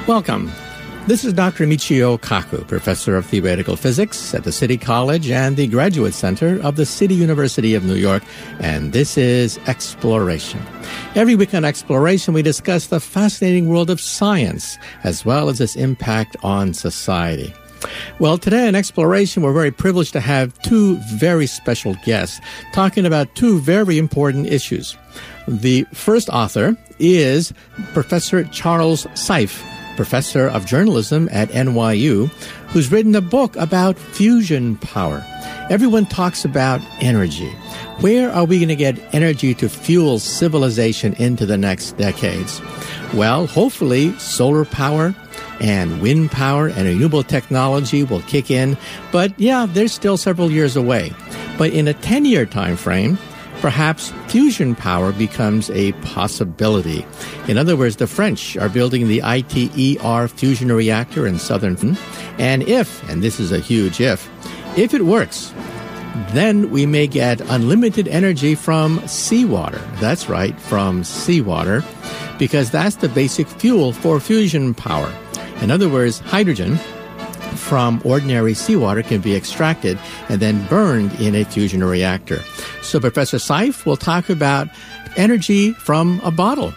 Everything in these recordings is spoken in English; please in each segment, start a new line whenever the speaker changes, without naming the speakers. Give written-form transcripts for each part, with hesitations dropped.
Welcome. This is Dr. Michio Kaku, Professor of Theoretical Physics at the City College and the Graduate Center of the City University of New York, and this is Exploration. Every week on Exploration, we discuss the fascinating world of science, as well as its impact on society. Well, today in Exploration, we're very privileged to have two very special guests talking about two very important issues. The first author is Professor Charles Seife, Professor of Journalism at NYU, who's written a book about fusion power. Everyone talks about energy. Where are we going to get energy to fuel civilization into the next decades? Well, hopefully solar power and wind power and renewable technology will kick in. But yeah, they're still several years away. But in a 10-year time frame, perhaps fusion power becomes a possibility. In other words, the French are building the ITER fusion reactor in southern France. And if, and this is a huge if it works, then we may get unlimited energy from seawater. That's right, from seawater, because that's the basic fuel for fusion power. In other words, hydrogen from ordinary seawater can be extracted and then burned in a fusion reactor. So Professor Seife will talk about energy from a bottle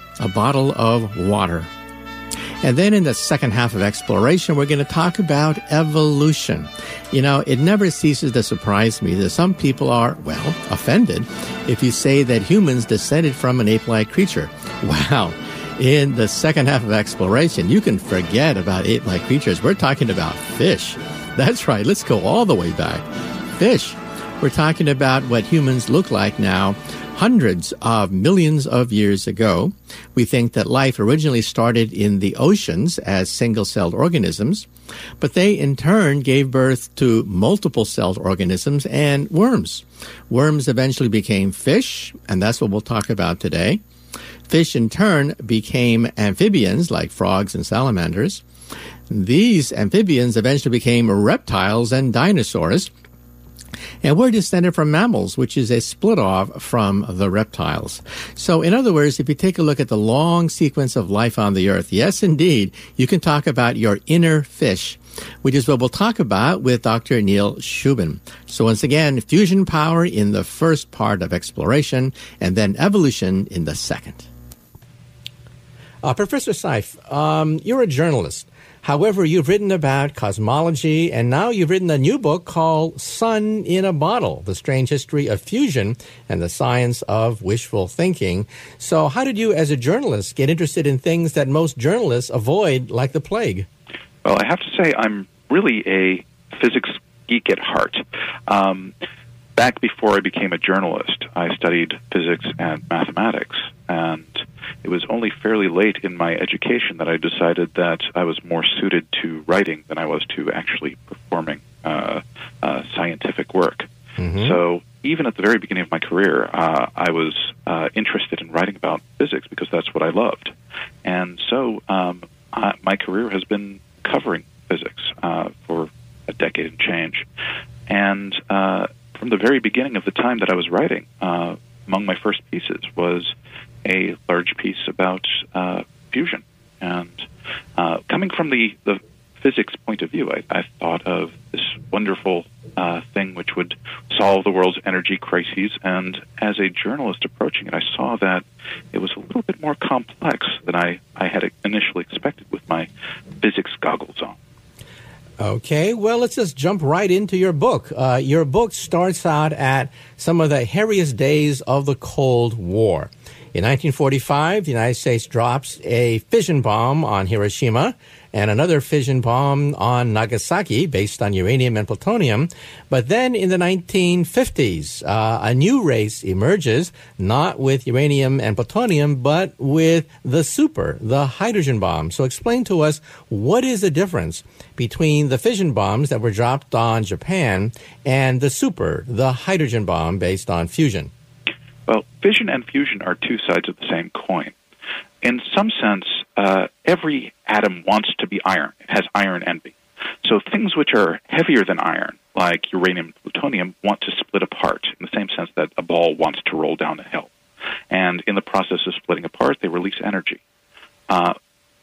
of water. And then in the second half of Exploration, we're going to talk about evolution. You know, it never ceases to surprise me that some people are, well, offended if you say that humans descended from an ape-like creature. Wow. In the second half of Exploration, you can forget about ape-like creatures. We're talking about fish. That's right. Let's go all the way back. Fish. We're talking about what humans look like now, hundreds of millions of years ago. We think that life originally started in the oceans as single-celled organisms, but they in turn gave birth to multiple-celled organisms and worms. Worms eventually became fish, and that's what we'll talk about today. Fish, in turn, became amphibians like frogs and salamanders. These amphibians eventually became reptiles and dinosaurs. And we're descended from mammals, which is a split-off from the reptiles. So, in other words, if you take a look at the long sequence of life on the Earth, yes, indeed, you can talk about your inner fish, which is what we'll talk about with Dr. Neil Shubin. So once again, fusion power in the first part of Exploration, and then evolution in the second. Professor Seife, you're a journalist. However, you've written about cosmology, and now you've written a new book called Sun in a Bottle, The Strange History of Fusion and the Science of Wishful Thinking. So how did you, as a journalist, get interested in things that most journalists avoid like the plague?
Well, I have to say I'm really a physics geek at heart. Back before I became a journalist, I studied physics and mathematics, and it was only fairly late in my education that I decided that I was more suited to writing than I was to actually performing scientific work. Mm-hmm. So even at the very beginning of my career, I was interested in writing about physics because that's what I loved. And so my career has been covering physics for a decade and change. And from the very beginning of the time that I was writing, among my first pieces was a large piece about fusion. And coming from the physics point of view, I thought of this wonderful thing which would solve the world's energy crises. And as a journalist approaching it, I saw that it was a little bit more complex than I had initially expected with my physics goggles on.
Okay, well, let's just jump right into your book. Your book starts out at some of the hairiest days of the Cold War. In 1945, the United States drops a fission bomb on Hiroshima and another fission bomb on Nagasaki based on uranium and plutonium. But then in the 1950s, a new race emerges, not with uranium and plutonium, but with the hydrogen bomb. So explain to us, what is the difference between the fission bombs that were dropped on Japan and the hydrogen bomb based on fusion?
Well, fission and fusion are two sides of the same coin. In some sense, every atom wants to be iron. It has iron envy. So things which are heavier than iron, like uranium and plutonium, want to split apart in the same sense that a ball wants to roll down a hill. And in the process of splitting apart, they release energy.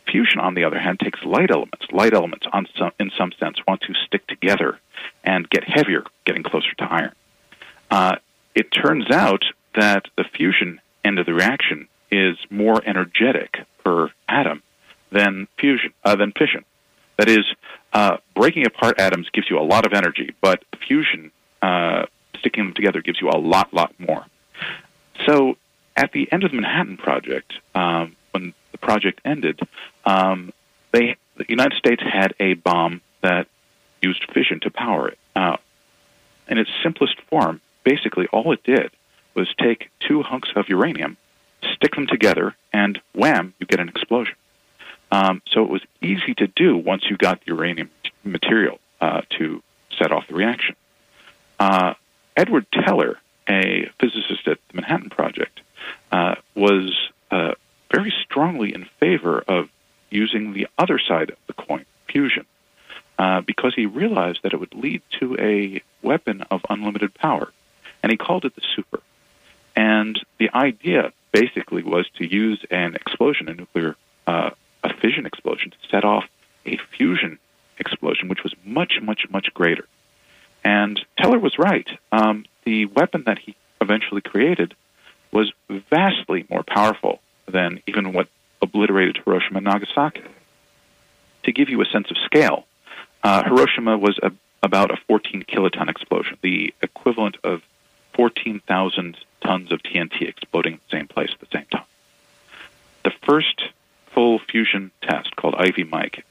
Fusion, on the other hand, takes light elements. Light elements, in some sense, want to stick together and get heavier, getting closer to iron. It turns out that the fusion end of the reaction is more energetic per atom than fission. That is, breaking apart atoms gives you a lot of energy, but fusion, sticking them together, gives you a lot more. So at the end of the Manhattan Project, when the project ended, the United States had a bomb that used fission to power it. In its simplest form, basically all it did was take two hunks of uranium, stick them together, and wham, you get an explosion. So it was easy to do once you got the uranium material to set off the reaction. Edward Teller, a physicist at the Manhattan Project, was very strongly in favor of using the other side of the coin, fusion, because he realized that it would lead to a weapon of unlimited power, and he called it the super. And the idea basically was to use an explosion, a fission explosion, to set off a fusion explosion, which was much greater. And Teller was right. The weapon that he eventually created was vastly more powerful than even what obliterated Hiroshima and Nagasaki. To give you a sense of scale, Hiroshima was about a 14-kiloton explosion, the equivalent of 14,000 tons of TNT exploding in the same place at the same time. The first full fusion test, called Ivy Mike,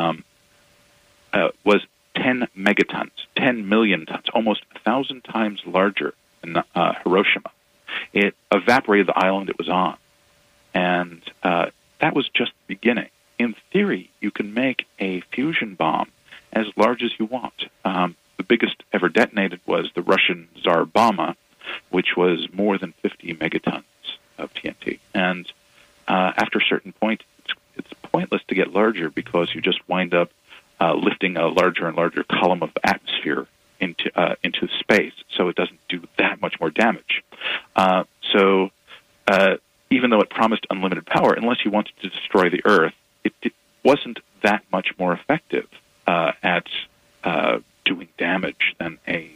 was 10 megatons, 10 million tons, almost 1,000 times larger than Hiroshima. It evaporated the island it was on. And that was just the beginning. In theory, you can make a fusion bomb as large as you want. The biggest ever detonated was the Russian Tsar Bomba, which was more than 50 megatons of TNT. And after a certain point, it's pointless to get larger because you just wind up lifting a larger and larger column of atmosphere into space, so it doesn't do that much more damage. So even though it promised unlimited power, unless you wanted to destroy the Earth, it wasn't that much more effective at doing damage than a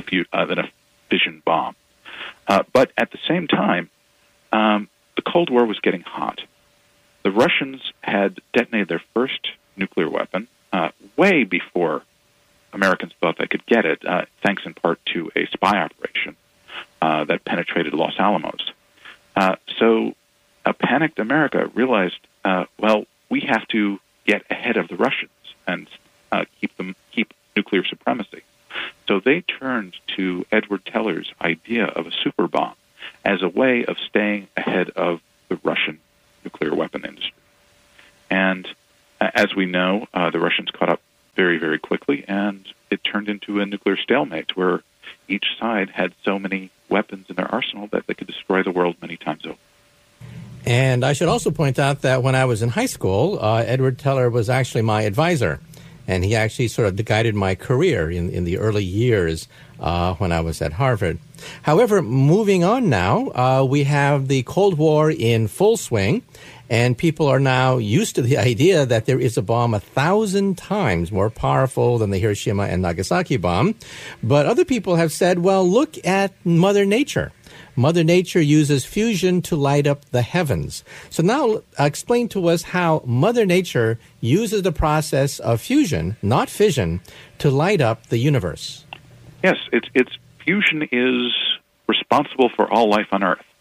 fission bomb. But at the same time, the Cold War was getting hot. The Russians had detonated their first nuclear weapon way before Americans thought they could get it, thanks in part to a spy operation that penetrated Los Alamos. So a panicked America realized, well, we have to get ahead of the Russians and keep nuclear supremacy. So they turned to Edward Teller's idea of a super bomb as a way of staying ahead of the Russian nuclear weapon industry. And as we know, the Russians caught up very, very quickly, and it turned into a nuclear stalemate where each side had so many weapons in their arsenal that they could destroy the world many times over.
And I should also point out that when I was in high school, Edward Teller was actually my advisor, and he actually sort of guided my career in the early years when I was at Harvard. However, moving on now, we have the Cold War in full swing, and people are now used to the idea that there is a bomb 1,000 times more powerful than the Hiroshima and Nagasaki bomb. But other people have said, well, look at Mother Nature. Mother Nature uses fusion to light up the heavens. So now explain to us how Mother Nature uses the process of fusion, not fission, to light up the universe.
Yes, it's fusion is responsible for all life on Earth.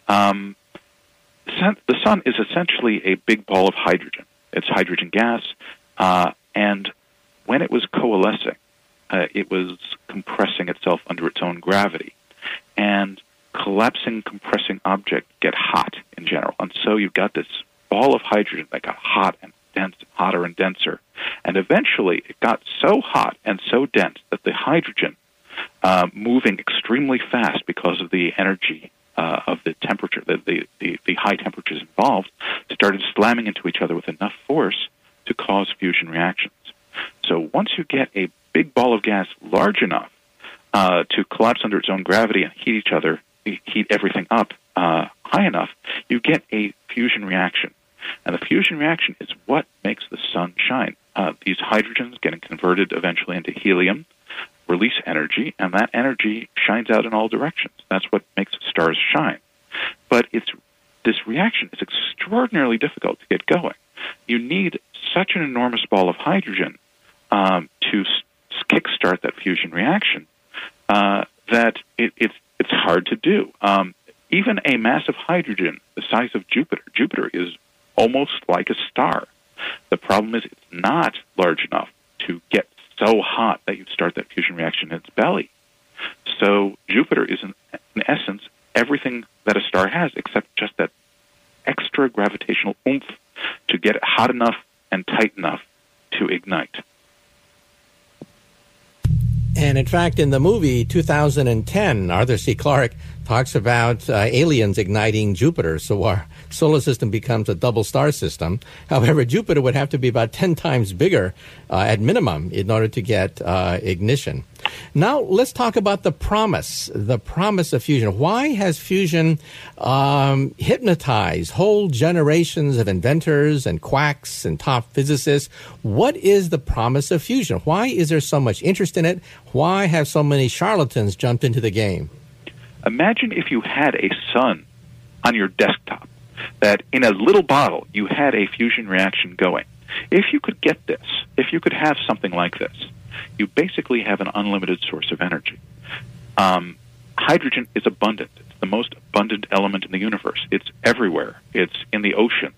The sun is essentially a big ball of hydrogen. It's hydrogen gas, and when it was coalescing, it was compressing itself under its own gravity. And collapsing, compressing objects get hot in general. And so you've got this ball of hydrogen that got hot and dense, hotter and denser. And eventually it got so hot and so dense that the hydrogen, moving extremely fast because of the energy of the temperature, the high temperatures involved, started slamming into each other with enough force to cause fusion reactions. So once you get a big ball of gas large enough to collapse under its own gravity and heat everything up high enough, you get a fusion reaction. And the fusion reaction is what makes the sun shine. These hydrogens getting converted eventually into helium release energy, and that energy shines out in all directions. That's what makes stars shine. But this reaction is extraordinarily difficult to get going. You need such an enormous ball of hydrogen to kickstart that fusion reaction that it's hard to do. Even a massive hydrogen the size of Jupiter is almost like a star. The problem is it's not large enough to get so hot that you start that fusion reaction in its belly. So Jupiter is, in essence, everything that a star has, except just that extra gravitational oomph to get it hot enough and tight enough to ignite.
And in fact, in the movie 2010, Arthur C. Clarke talks about aliens igniting Jupiter, so our solar system becomes a double star system. However, Jupiter would have to be about 10 times bigger at minimum in order to get ignition. Now, let's talk about the promise of fusion. Why has fusion hypnotized whole generations of inventors and quacks and top physicists? What is the promise of fusion? Why is there so much interest in it? Why have so many charlatans jumped into the game?
Imagine if you had a sun on your desktop, that in a little bottle you had a fusion reaction going. If you could get this, if you could have something like this, you basically have an unlimited source of energy. Hydrogen is abundant. It's the most abundant element in the universe. It's everywhere. It's in the oceans.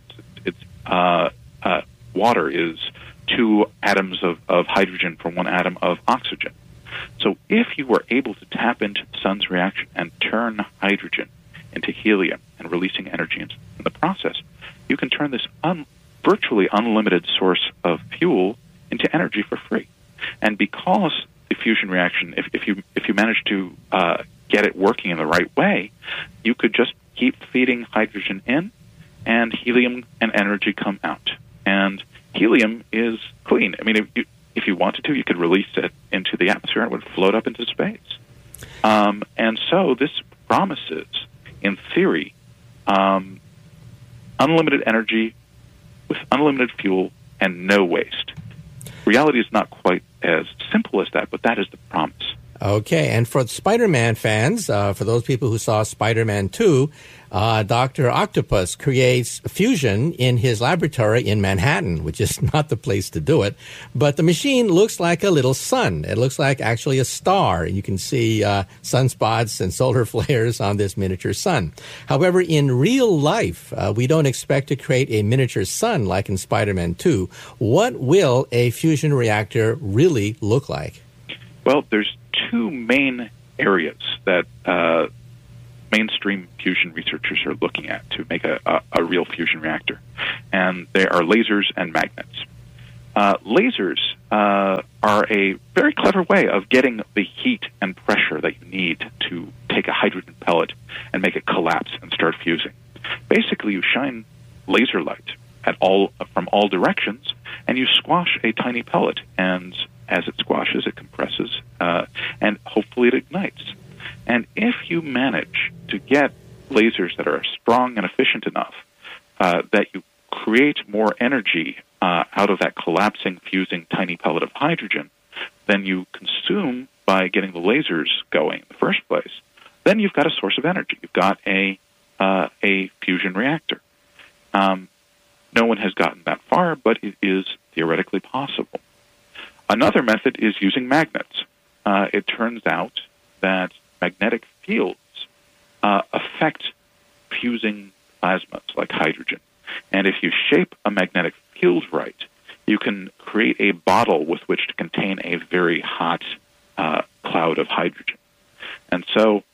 Water is 2 atoms of hydrogen for 1 atom of oxygen. So if you were able to tap into the sun's reaction and turn hydrogen into helium and releasing energy in the process, you can turn this virtually unlimited source of fuel into energy for free. And because the fusion reaction, if you manage to get it working in the right way, you could just keep feeding hydrogen in, and helium and energy come out. And helium is clean. I mean, if you wanted to, you could release it into the atmosphere and it would float up into space. And so this promises, in theory, unlimited energy with unlimited fuel and no waste. Reality is not quite as simple as that, but that is the promise.
Okay, and for Spider-Man fans, for those people who saw Spider-Man 2, Dr. Octopus creates fusion in his laboratory in Manhattan, which is not the place to do it. But the machine looks like a little sun. It looks like actually a star. You can see sunspots and solar flares on this miniature sun. However, in real life, we don't expect to create a miniature sun like in Spider-Man 2. What will a fusion reactor really look like?
Well, there's 2 main areas that mainstream fusion researchers are looking at to make a real fusion reactor, and they are lasers and magnets. Lasers are a very clever way of getting the heat and pressure that you need to take a hydrogen pellet and make it collapse and start fusing. Basically, you shine laser light from all directions, and you squash a tiny pellet, and as it squashes, it compresses, and hopefully it ignites. And if you manage to get lasers that are strong and efficient enough that you create more energy out of that collapsing, fusing tiny pellet of hydrogen than you consume by getting the lasers going in the first place, then you've got a source of energy. You've got a fusion reactor. No one has gotten that far, but it is theoretically possible. Another method is using magnets. It turns out that magnetic fields affect fusing plasmas like hydrogen. And if you shape a magnetic field right, you can create a bottle with which to contain a very hot cloud of hydrogen. And so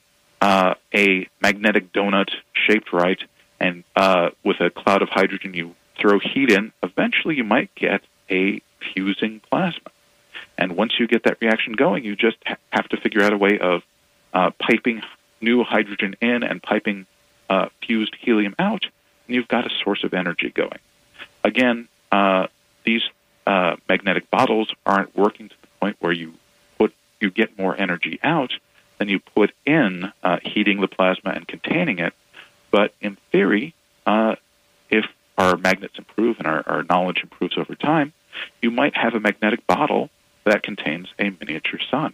a magnetic donut shaped right and with a cloud of hydrogen you throw heat in, eventually you might get a fusing plasma. And once you get that reaction going, you just have to figure out a way of piping new hydrogen in and piping fused helium out, and you've got a source of energy going. Again, these magnetic bottles aren't working to the point where you get more energy out than you put in heating the plasma and containing it. But in theory, if our magnets improve and our knowledge improves over time, you might have a magnetic bottle that contains a miniature sun.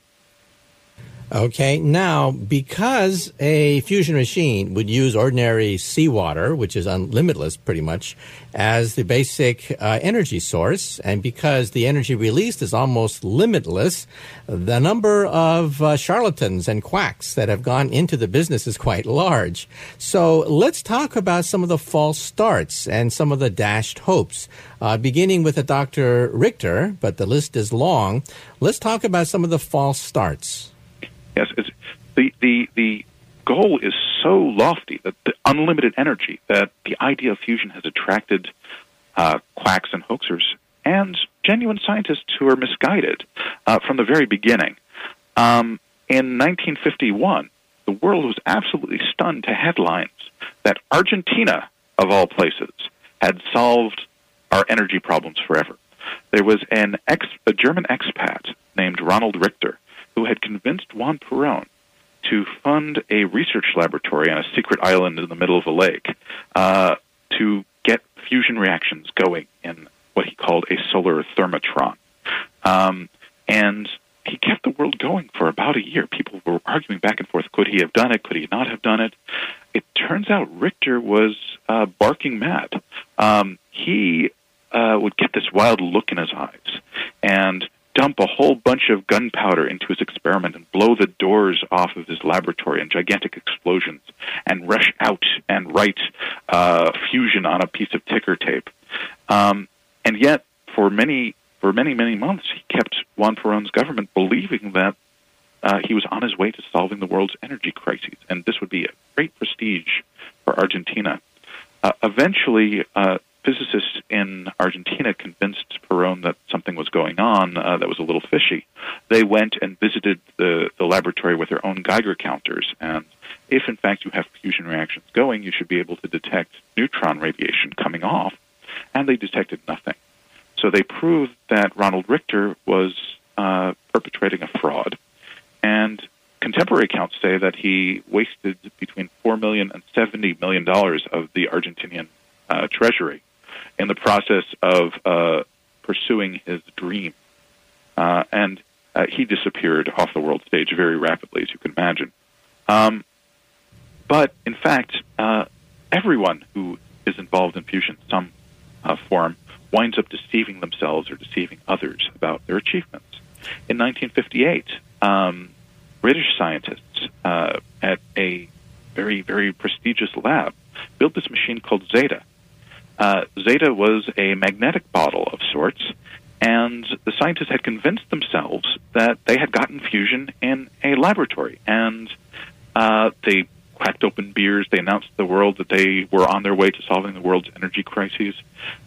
Okay, now, because a fusion machine would use ordinary seawater, which is limitless pretty much, as the basic energy source, and because the energy released is almost limitless, the number of charlatans and quacks that have gone into the business is quite large. So let's talk about some of the false starts and some of the dashed hopes. Beginning with Dr. Richter, but the list is long, let's talk about some of the false starts.
Yes, the goal is so lofty, that the unlimited energy, that the idea of fusion has attracted quacks and hoaxers and genuine scientists who are misguided from the very beginning. In 1951, the world was absolutely stunned to headlines that Argentina, of all places, had solved our energy problems forever. There was a German expat named Ronald Richter who had convinced Juan Perón to fund a research laboratory on a secret island in the middle of a lake to get fusion reactions going in what he called a solar thermotron. And he kept the world going for about a year. People were arguing back and forth. Could he have done it? Could he not have done it? It turns out Richter was barking mad. He would get this wild look in his eyes and dump a whole bunch of gunpowder into his experiment and blow the doors off of his laboratory in gigantic explosions and rush out and write fusion on a piece of ticker tape. And yet, for many months, he kept Juan Perón's government believing that he was on his way to solving the world's energy crises, and this would be a great prestige for Argentina. Eventually, physicists in Argentina convinced Perón that something was going on that was a little fishy. They went and visited the laboratory with their own Geiger counters, and if in fact you have fusion reactions going, you should be able to detect neutron radiation coming off, and they detected nothing. So they proved that Ronald Richter was perpetrating a fraud, and contemporary accounts say that he wasted between $4 million and $70 million of the Argentinian treasury in the process of pursuing his dream. And he disappeared off the world stage very rapidly, as you can imagine. But, in fact, everyone who is involved in fusion in some form winds up deceiving themselves or deceiving others about their achievements. In 1958, British scientists at a very, very prestigious lab built this machine called Zeta. Zeta was a magnetic bottle of sorts, and the scientists had convinced themselves that they had gotten fusion in a laboratory. And they cracked open beers. They announced to the world that they were on their way to solving the world's energy crises.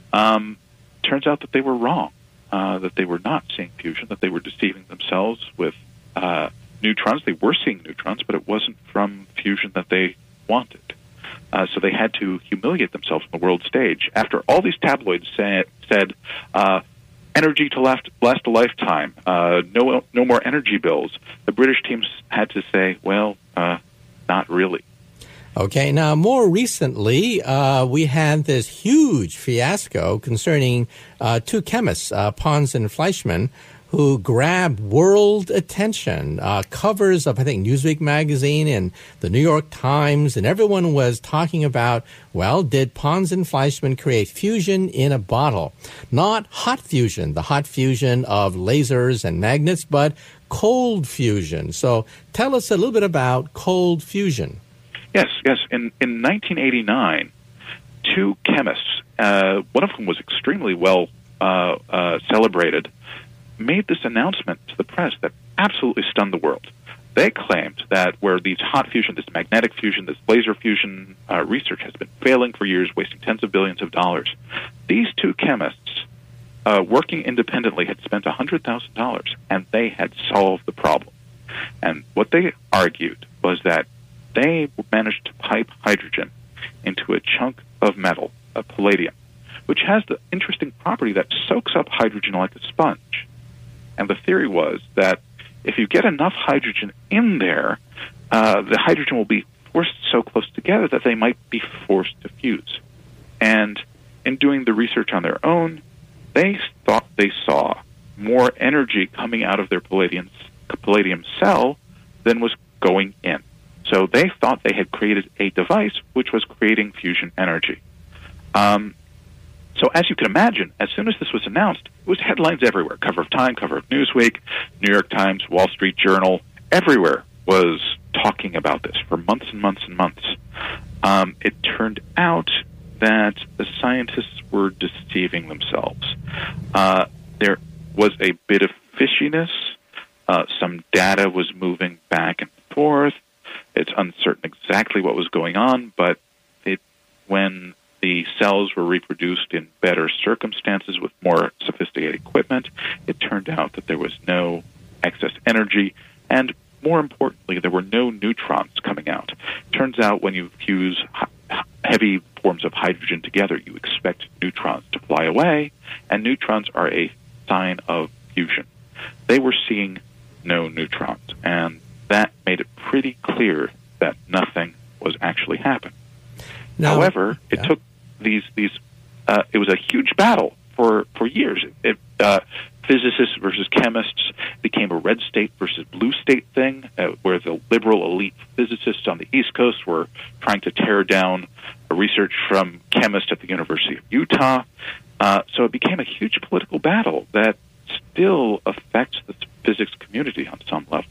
Turns out that they were wrong, that they were not seeing fusion, that they were deceiving themselves with neutrons. They were seeing neutrons, but it wasn't from fusion that they wanted. So they had to humiliate themselves on the world stage. After all these tabloids said energy to last a lifetime, no more energy bills, the British teams had to say, well, not really.
Okay, now more recently, we had this huge fiasco concerning two chemists, Pons and Fleischmann, who grabbed world attention, covers of, I think, Newsweek magazine and the New York Times, and everyone was talking about, well, did Pons and Fleischmann create fusion in a bottle? Not hot fusion, the hot fusion of lasers and magnets, but cold fusion. So tell us a little bit about cold fusion.
Yes. In 1989, two chemists, one of whom was extremely well celebrated, made this announcement to the press that absolutely stunned the world. They claimed that where these hot fusion, this magnetic fusion, this laser fusion research has been failing for years, wasting tens of billions of dollars, these two chemists, working independently, had spent $100,000, and they had solved the problem. And what they argued was that they managed to pipe hydrogen into a chunk of metal, of palladium, which has the interesting property that soaks up hydrogen like a sponge. And the theory was that if you get enough hydrogen in there, the hydrogen will be forced so close together that they might be forced to fuse. And in doing the research on their own, they thought they saw more energy coming out of their palladium cell than was going in. So they thought they had created a device which was creating fusion energy. So as you can imagine, as soon as this was announced, it was headlines everywhere. Cover of Time, cover of Newsweek, New York Times, Wall Street Journal, everywhere was talking about this for months and months and months. It turned out that the scientists were deceiving themselves. There was a bit of fishiness. Some data was moving back and forth. It's uncertain exactly what was going on, but when the cells were reproduced in better circumstances with more sophisticated equipment, it turned out that there was no excess energy, and more importantly, there were no neutrons coming out. Turns out when you fuse heavy forms of hydrogen together, you expect neutrons to fly away, and neutrons are a sign of fusion. They were seeing no neutrons, and that made it pretty clear that nothing was actually happening. However, it took it was a huge battle for years. Physicists versus chemists became a red state versus blue state thing, where the liberal elite physicists on the East Coast were trying to tear down research from chemists at the University of Utah. So it became a huge political battle that still affects the physics community on some level.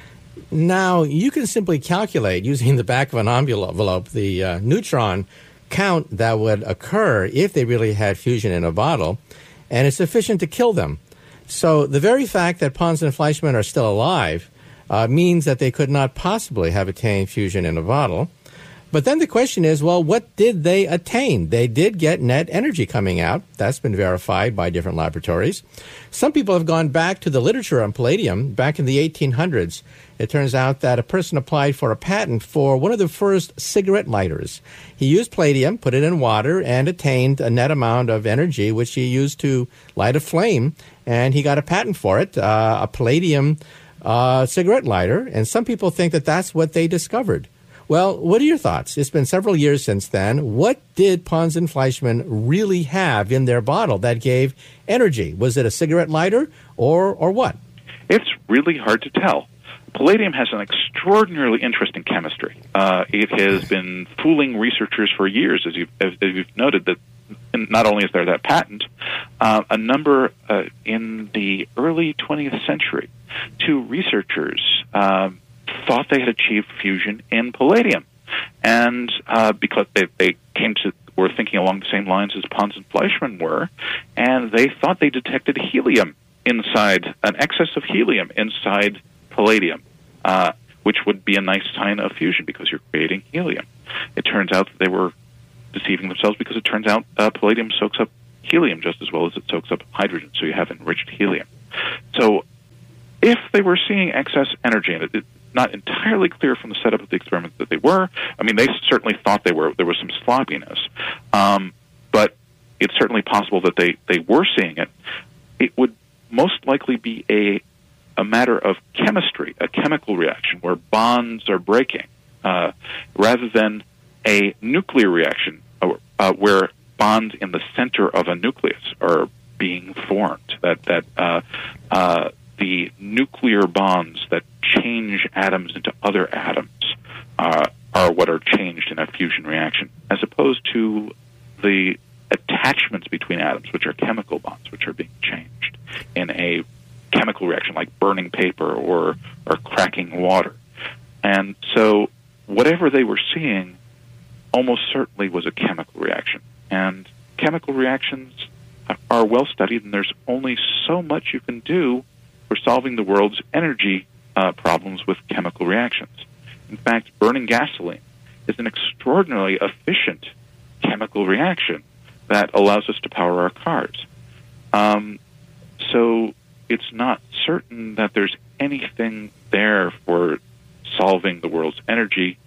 Now, you can simply calculate, using the back of an envelope, the neutron count that would occur if they really had fusion in a bottle, and it's sufficient to kill them. So the very fact that Pons and Fleischmann are still alive means that they could not possibly have attained fusion in a bottle. But then the question is, well, what did they attain? They did get net energy coming out. That's been verified by different laboratories. Some people have gone back to the literature on palladium back in the 1800s. It turns out that a person applied for a patent for one of the first cigarette lighters. He used palladium, put it in water, and attained a net amount of energy, which he used to light a flame, and he got a patent for it, a palladium cigarette lighter, and some people think that that's what they discovered. Well, what are your thoughts? It's been several years since then. What did Pons and Fleischmann really have in their bottle that gave energy? Was it a cigarette lighter or what?
It's really hard to tell. Palladium has an extraordinarily interesting chemistry. It has been fooling researchers for years, as you've noted, that not only is there that patent, a number in the early 20th century, two researchers thought they had achieved fusion in palladium. And because they were thinking along the same lines as Pons and Fleischmann were, and they thought they detected helium inside, an excess of helium inside palladium, which would be a nice sign of fusion because you're creating helium. It turns out that they were deceiving themselves because it turns out palladium soaks up helium just as well as it soaks up hydrogen, so you have enriched helium. So if they were seeing excess energy, and it's not entirely clear from the setup of the experiment that they were, I mean, they certainly thought there was some sloppiness, but it's certainly possible that they were seeing it. It would most likely be a matter of chemistry, a chemical reaction where bonds are breaking, rather than a nuclear reaction where bonds in the center of a nucleus are being formed. The nuclear bonds that change atoms into other atoms are what are changed in a fusion reaction, as opposed to the attachments between atoms, which are chemical bonds, which are being changed in a chemical reaction like burning paper or cracking water. And so whatever they were seeing almost certainly was a chemical reaction. And chemical reactions are well studied, and there's only so much you can do for solving the world's energy problems with chemical reactions. In fact, burning gasoline is an extraordinarily efficient chemical reaction that allows us to power our cars. So it's not certain that there's anything there for solving the world's energy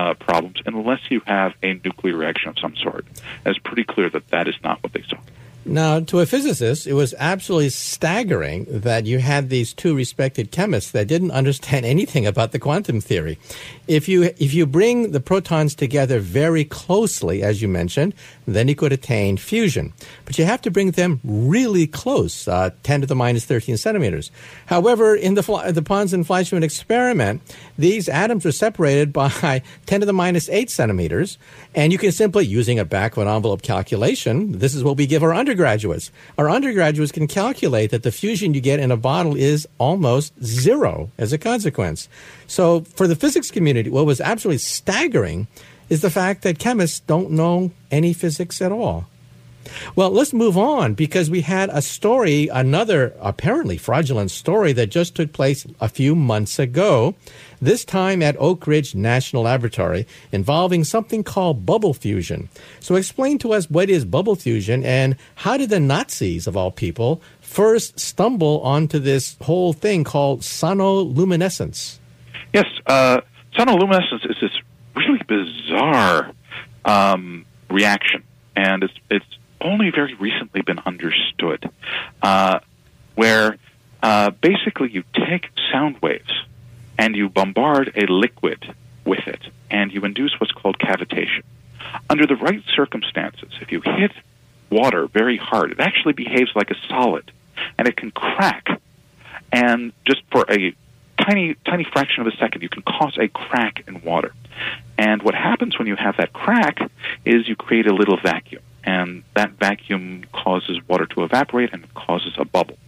problems unless you have a nuclear reaction of some sort. It's pretty clear that that is not what they saw.
Now, to a physicist, it was absolutely staggering that you had these two respected chemists that didn't understand anything about the quantum theory. If you bring the protons together very closely, as you mentioned, then you could attain fusion. But you have to bring them really close, 10 to the minus 13 centimeters. However, in the Pons and Fleischmann experiment, these atoms were separated by 10 to the minus 8 centimeters, and you can simply, using a back-of-an-envelope calculation, this is what we give our undergraduates. Our undergraduates can calculate that the fusion you get in a bottle is almost zero as a consequence. So for the physics community, what was absolutely staggering is the fact that chemists don't know any physics at all. Well, let's move on, because we had a story, another apparently fraudulent story that just took place a few months ago, this time at Oak Ridge National Laboratory, involving something called bubble fusion. So explain to us, what is bubble fusion, and how did the Nazis, of all people, first stumble onto this whole thing called sonoluminescence?
Yes, sonoluminescence is this really bizarre reaction, and it's only very recently been understood, where basically you take sound waves and you bombard a liquid with it, and you induce what's called cavitation. Under the right circumstances, if you hit water very hard, it actually behaves like a solid, and it can crack, and just for a tiny fraction of a second, you can cause a crack in water. And what happens when you have that crack is you create a little vacuum, and that vacuum causes water to evaporate, and it causes a bubble.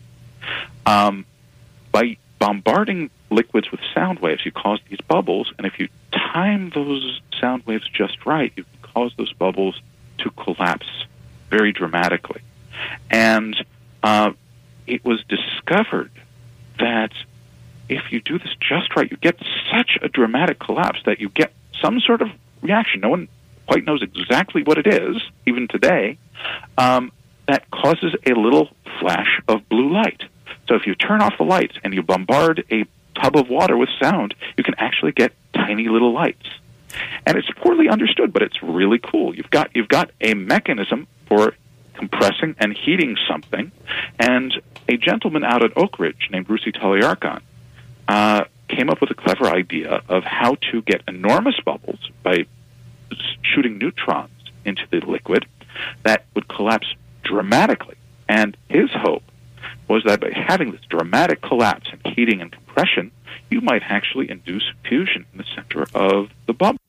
By bombarding liquids with sound waves, you cause these bubbles, and if you time those sound waves just right, you can cause those bubbles to collapse very dramatically. And it was discovered that if you do this just right, you get such a dramatic collapse that you get some sort of reaction. No one quite knows exactly what it is, even today, that causes a little flash of blue light. So if you turn off the lights and you bombard a tub of water with sound, you can actually get tiny little lights. And it's poorly understood, but it's really cool. You've got a mechanism for compressing and heating something, and a gentleman out at Oak Ridge named Russi Taleyarkhan came up with a clever idea of how to get enormous bubbles by shooting neutrons into the liquid that would collapse dramatically. And his hope was that by having this dramatic collapse and heating and compression, you might actually induce fusion in the center of the bubble.